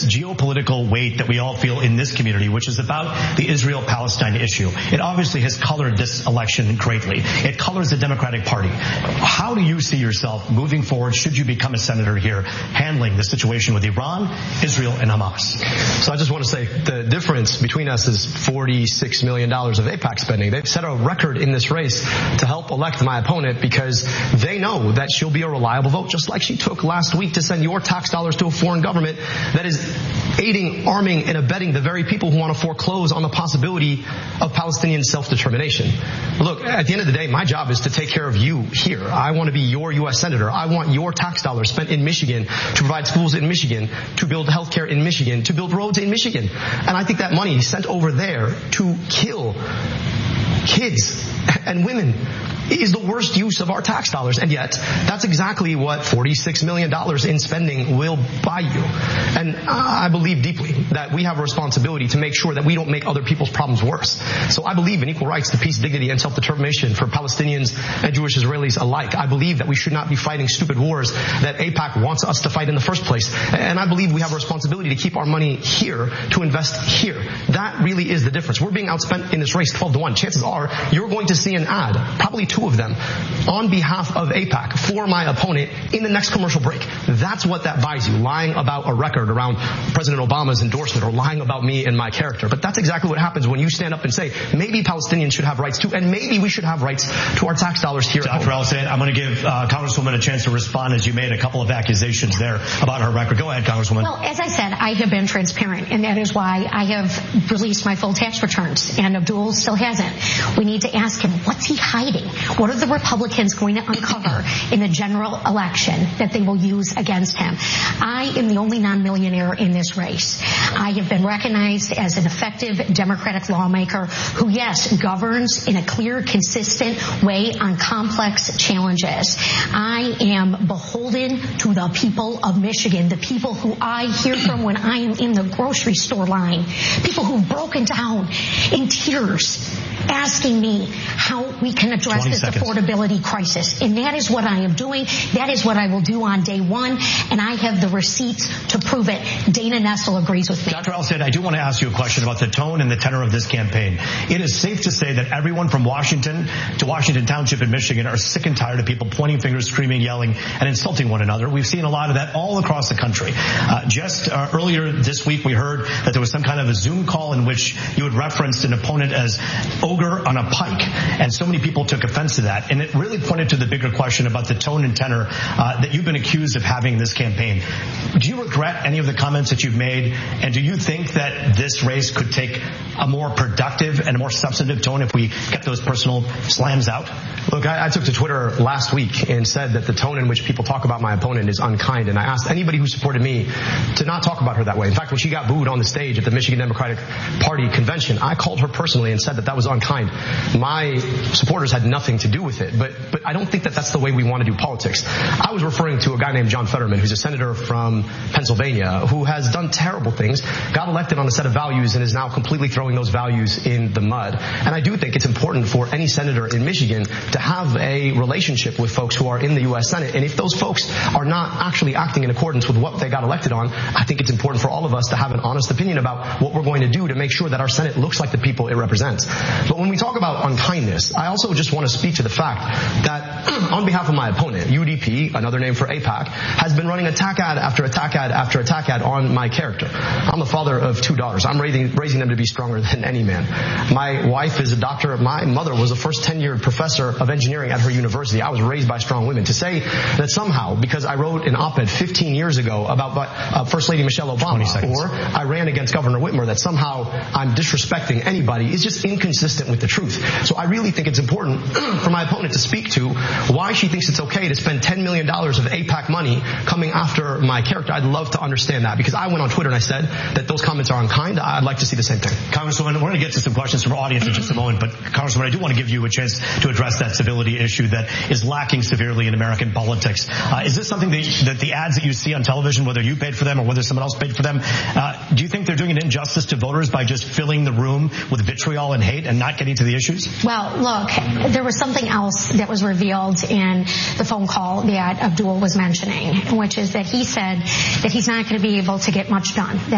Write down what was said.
geopolitical weight that we all feel in this community, which is about the Israel-Palestine issue. It obviously has colored this election greatly. It colors the Democratic Party. How do you see yourself moving forward, should you become a senator here, handling the situation with Iran, Israel, and Hamas? So I just want to say the difference between us is $46 million of AIPAC spending. They've set a record in this race to help elect my opponent because they know that she'll be a reliable vote, just like she took last week to send your tax dollars to a foreign government that is aiding, arming, and abetting the very people who want to foreclose on the possibility of Palestinian self-determination. Look, at the end of the day, my job is to take care of you here. I want to be your U.S. Senator. I want your tax dollars spent in Michigan to provide schools in Michigan, to build health care in Michigan, to build roads in Michigan. And I think that money sent over there to kill kids and women is the worst use of our tax dollars. And yet, that's exactly what $46 million in spending will buy you. And I believe deeply that we have a responsibility to make sure that we don't make other people's problems worse. So I believe in equal rights to peace, dignity, and self-determination for Palestinians and Jewish Israelis alike. I believe that we should not be fighting stupid wars that AIPAC wants us to fight in the first place. And I believe we have a responsibility to keep our money here, to invest here. That really is the difference. We're being outspent in this race 12-1. Chances are you're going to see an ad, probably two of them, on behalf of AIPAC for my opponent in the next commercial break. That's what that buys you, lying about a record around President Obama's endorsement or lying about me and my character. But that's exactly what happens when you stand up and say, maybe Palestinians should have rights too, and maybe we should have rights to our tax dollars here. Dr. El-Sayed, I'm going to give Congresswoman a chance to respond, as you made a couple of accusations there about her record. Go ahead, Congresswoman. Well, as I said, I have been transparent, and that is why I have released my full tax returns, and Abdul still hasn't. We need to ask him, what's he hiding? What are the Republicans going to uncover in the general election that they will use against him? I am the only non-millionaire in this race. I have been recognized as an effective Democratic lawmaker who, yes, governs in a clear, consistent way on complex challenges. I am beholden to the people of Michigan, the people who I hear from when I am in the grocery store line, people who've broken down in tears asking me how we can address this affordability crisis. And that is what I am doing. That is what I will do on day one. And I have the receipts to prove it. Dana Nessel agrees with me. Dr. El-Sayed, I do want to ask you a question about the tone and the tenor of this campaign. It is safe to say that everyone from Washington to Washington Township in Michigan are sick and tired of people pointing fingers, screaming, yelling, and insulting one another. We've seen a lot of that all across the country. Earlier this week, we heard that there was some kind of a Zoom call in which you had referenced an opponent as ogre on a pike, and so many people took offense to that. And it really pointed to the bigger question about the tone and tenor that you've been accused of having in this campaign. Do you regret any of the comments that you've made? And do you think that this race could take a more productive and a more substantive tone if we kept those personal slams out? Look, I took to Twitter last week and said that the tone in which people talk about my opponent is unkind. And I asked anybody who supported me to not talk about her that way. In fact, when she got booed on the stage at the Michigan Democratic Party convention, I called her personally and said that that was unkind. My supporters had nothing to do with it, but I don't think that that's the way we want to do politics. I was referring to a guy named John Fetterman, who's a senator from Pennsylvania, who has done terrible things, got elected on a set of values, and is now completely throwing those values in the mud. And I do think it's important for any senator in Michigan to have a relationship with folks who are in the U.S. Senate. And if those folks are not actually acting in accordance with what they got elected on, I think it's important for all of us to have an honest opinion about what we're going to do to make sure that our Senate looks like the people it represents. But when we talk about unkindness, I also just want to speak to the fact that on behalf of my opponent, UDP, another name for AIPAC, has been running attack ad after attack ad after attack ad on my character. I'm the father of 2 daughters. I'm raising them to be stronger than any man. My wife is a doctor. My mother was the first tenured professor of engineering at her university. I was raised by strong women. To say that somehow, because I wrote an op-ed 15 years ago about First Lady Michelle Obama, or I ran against Governor Whitmer, that somehow I'm disrespecting anybody is just inconsistent with the truth. So I really think it's important for my opponent to speak to why she thinks it's okay to spend $10 million of AIPAC money coming after my character. I'd love to understand that, because I went on Twitter and I said that those comments are unkind. I'd like to see the same thing. Congresswoman, we're going to get to some questions from our audience in just a moment, but Congresswoman, I do want to give you a chance to address that civility issue that is lacking severely in American politics. Is this something that the ads that you see on television, whether you paid for them or whether someone else paid for them, do you think they're doing an injustice to voters by just filling the room with vitriol and hate and not getting to the issues? Well, look, there was something else that was revealed in the phone call that Abdul was mentioning, which is that he said that he's not going to be able to get much done, that